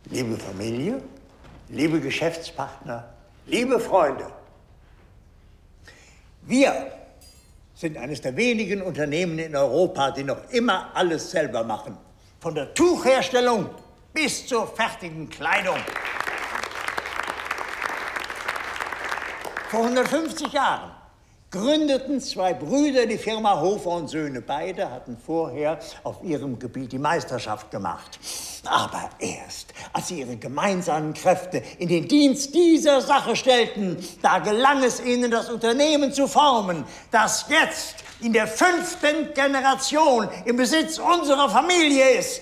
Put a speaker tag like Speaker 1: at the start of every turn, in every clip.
Speaker 1: Liebe Familie, liebe Geschäftspartner, liebe Freunde. Wir sind eines der wenigen Unternehmen in Europa, die noch immer alles selber machen. Von der Tuchherstellung bis zur fertigen Kleidung. Vor 150 Jahren gründeten zwei Brüder die Firma Hofer und Söhne. Beide hatten vorher auf ihrem Gebiet die Meisterschaft gemacht. Aber erst, als sie ihre gemeinsamen Kräfte in den Dienst dieser Sache stellten, da gelang es ihnen, das Unternehmen zu formen, das jetzt in der 5. Generation im Besitz unserer Familie ist.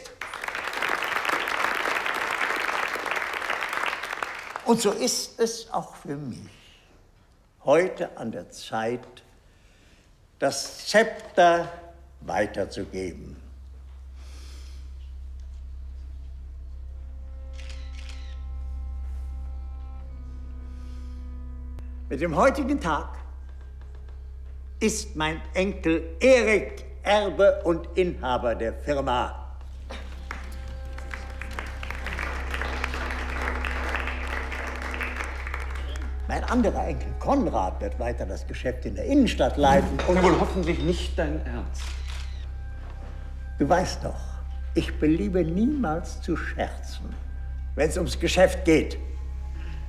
Speaker 1: Und so ist es auch für mich heute an der Zeit, das Zepter weiterzugeben. Mit dem heutigen Tag ist mein Enkel Erik Erbe und Inhaber der Firma. Mein anderer Enkel Konrad wird weiter das Geschäft in der Innenstadt leiten.
Speaker 2: Und wohl hoffentlich nicht dein Ernst.
Speaker 1: Du weißt doch, ich beliebe niemals zu scherzen, wenn es ums Geschäft geht.